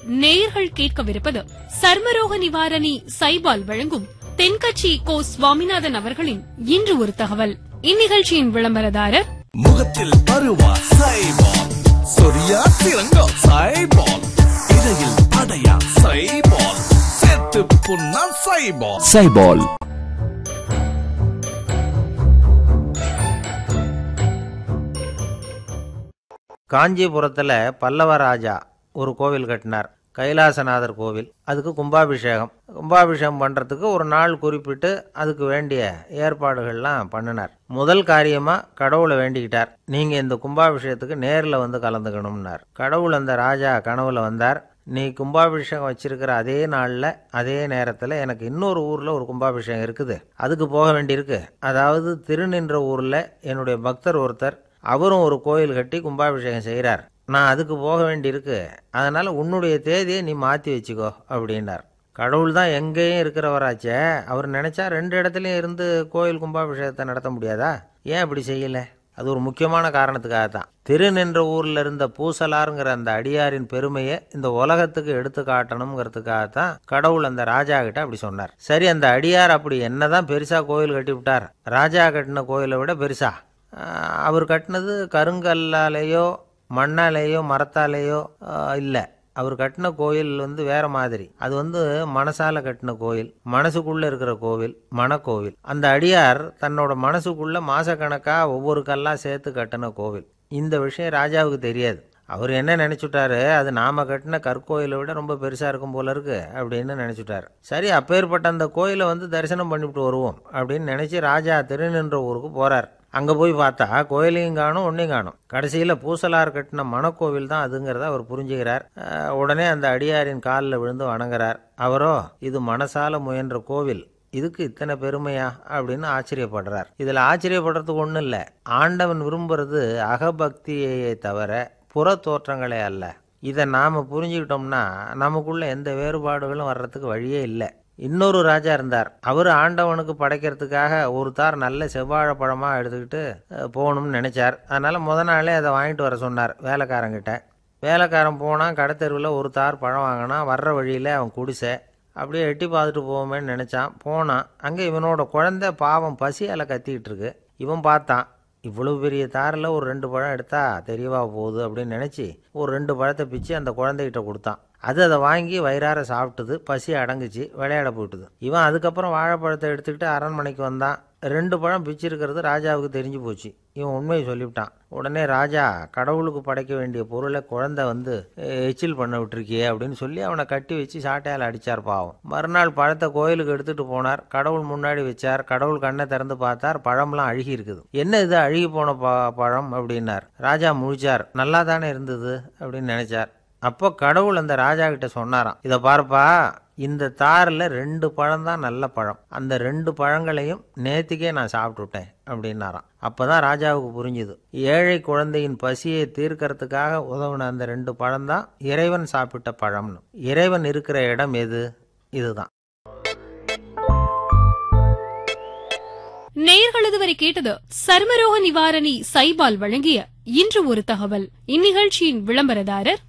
நேயர்கள் கேட்கவிருப்பது சர்மரோக நிவாரணி சைபால் வழங்கும் தென்கட்சி கோ சுவாமிநாதன் அவர்களின் இன்று ஒரு தகவல். இந்நிகழ்ச்சியின் விளம்பரதாரர் முகத்தில் பருவா சைபால், சொரியா சிறங்கா சைபால், இடையில் அடையா சைபால், சேர்த்து புண்ணா சைபால். சைபால் காஞ்சிபுரத்துல பல்லவ ராஜா ஒரு கோவில் கட்டினார், கைலாசநாதர் கோவில். அதுக்கு கும்பாபிஷேகம் பண்றதுக்கு ஒரு நாள் குறிப்பிட்டு அதுக்கு வேண்டிய ஏற்பாடுகள்லாம் பண்ணினார். முதல் காரியமா கடவுளை வேண்டிக்கிட்டார், நீங்க இந்த கும்பாபிஷேகத்துக்கு நேர்ல வந்து கலந்துக்கணும்னார். கடவுள் அந்த ராஜா கனவுல வந்தார், நீ கும்பாபிஷேகம் வச்சிருக்கிற அதே நாள்ல அதே நேரத்துல எனக்கு இன்னொரு ஊர்ல ஒரு கும்பாபிஷேகம் இருக்குது, அதுக்கு போக வேண்டியிருக்கு. அதாவது திருநின்ற ஊர்ல என்னுடைய பக்தர் ஒருத்தர், அவரும் ஒரு கோயில் கட்டி கும்பாபிஷேகம் செய்கிறார், நான் அதுக்கு போக வேண்டியிருக்கு, அதனால உன்னுடைய தேதியை நீ மாற்றி வச்சுக்கோ அப்படின்னார். கடவுள் தான் எங்கேயும் இருக்கிறவராச்சே, அவர் நினைச்சா 2 இடத்துலையும் இருந்து கோயில் கும்பாபிஷேகத்தை நடத்த முடியாதா? ஏன் அப்படி செய்யல? அது ஒரு முக்கியமான காரணத்துக்காகத்தான். திருநின்ற ஊர்ல இருந்த பூசலாருங்கிற அந்த அடியாரின் பெருமையை இந்த உலகத்துக்கு எடுத்து காட்டணுங்கிறதுக்காகத்தான் கடவுள் அந்த ராஜா கிட்ட அப்படி சொன்னார். சரி, அந்த அடியார் அப்படி என்னதான் பெருசா கோயில் கட்டி விட்டார்? ராஜா கட்டின கோயிலை விட பெருசா. அவர் கட்டினது கருங்கல்லாலேயோ மண்ணாலேயோ மரத்தாலேயோ இல்லை. அவர் கட்டின கோயில் வேற மாதிரி. அது மனசால கட்டின கோயில், மனசுக்குள்ள இருக்கிற கோவில், மனக்கோவில். அந்த அடியார் தன்னோட மனசுக்குள்ள மாசக்கணக்கா ஒவ்வொரு கல்லா சேர்த்து கட்டின கோவில். இந்த விஷயம் ராஜாவுக்கு தெரியாது. அவர் என்ன நினைச்சுட்டாரு, அது நாம கட்டின கற்கோயிலை விட ரொம்ப பெருசா இருக்கும் போல இருக்கு அப்படின்னு நினைச்சுட்டாரு. சரி, அப்பேற்பட்ட அந்த கோயிலை தரிசனம் பண்ணிவிட்டு வருவோம் அப்படின்னு நினைச்சு ராஜா திருநின்ற ஊருக்கு போறார். அங்க போய் பார்த்தா கோயிலையும் காணும், ஒன்னையும் காணும். கடைசியில பூசலார் கட்டின மனக்கோவில் தான் அதுங்கிறத அவர் புரிஞ்சுக்கிறார். உடனே அந்த அடியாரின் காலில் விழுந்து வணங்குறார். அவரோ, இது மனசால முயன்ற கோவில், இதுக்கு இத்தனை பெருமையா அப்படின்னு ஆச்சரியப்படுறார். இதுல ஆச்சரியப்படுறதுக்கு ஒண்ணும் இல்லை. ஆண்டவன் விரும்புறது அகபக்தியை தவிர புற தோற்றங்களே அல்ல. இதை நாம புரிஞ்சுக்கிட்டோம்னா நமக்குள்ள எந்த வேறுபாடுகளும் வர்றதுக்கு வழியே இல்லை. இன்னொரு ராஜா இருந்தார். அவர் ஆண்டவனுக்கு படைக்கிறதுக்காக ஒரு தார் நல்ல செவ்வாழை பழமா எடுத்துக்கிட்டு போகணும்னு நினைச்சார். அதனால நாளே அதை வாங்கிட்டு வர சொன்னார் வேலைக்காரங்கிட்ட. வேலைக்காரன் போனான், கடைத்தெருவில் ஒரு தார் பழம் வாங்கினான். வர்ற வழியில அவன் குடிசை, அப்படியே எட்டி பார்த்துட்டு போவோமேன்னு நினைச்சான். போனான், அங்கே இவனோட குழந்தை பாவம் பசியால் கத்திக்கிட்டு இருக்கு. இவன் பார்த்தான், இவ்வளவு பெரிய தாரில் ஒரு 2 பழம் எடுத்தா தெரியவா போகுது அப்படின்னு நினைச்சு ஒரு 2 பழத்தை பிச்சு அந்த குழந்தைகிட்ட கொடுத்தான். அதை வாங்கி வயிறார சாப்பிட்டுது, பசி அடங்குச்சு, விளையாட போயிட்டுது. இவன் அதுக்கப்புறம் வாழைப்பழத்தை எடுத்துக்கிட்டு அரண்மனைக்கு வந்தான். 2 பழம் பிச்சிருக்கிறது ராஜாவுக்கு தெரிஞ்சு போச்சு. இவன் உண்மையை சொல்லிவிட்டான். உடனே ராஜா, கடவுளுக்கு படைக்க வேண்டிய பொருளை குழந்தை எச்சில் பண்ண விட்டுருக்கியே அப்படின்னு சொல்லி அவனை கட்டி வச்சு சாட்டையால் அடிச்சார் பாவம். மறுநாள் பழத்தை கோயிலுக்கு எடுத்துட்டு போனார், கடவுள் முன்னாடி வச்சார். கடவுள் கண்ணை திறந்து பார்த்தார், பழம்லாம் அழுகி இருக்குது. என்ன இது அழுகி போன பழம் அப்படின்னார். ராஜா முழிச்சார், நல்லா தானே இருந்தது அப்படின்னு நினைச்சார். அப்போ கடவுள் அந்த ராஜா கிட்ட சொன்னாராம், இதை பாருப்பா, இந்த தாரில் 2 பழம் தான் நல்ல பழம், அந்த 2 பழங்களையும் நேத்திக்கே நான் சாப்பிட்டுட்டேன் அப்படின்னாராம். அப்பதான் ராஜாவுக்கு புரிஞ்சுது, ஏழை குழந்தையின் பசியை தீர்க்கறதுக்காக உதவுன அந்த 2 பழம் தான் இறைவன் சாப்பிட்ட பழம்னு. இறைவன் இருக்கிற இடம் எது? இதுதான். நேயர்கள் இதுவரை கேட்டது சர்மரோக நிவாரணி சைபால் வழங்கிய இன்று ஒரு தகவல். இந்நிகழ்ச்சியின் விளம்பரதாரர்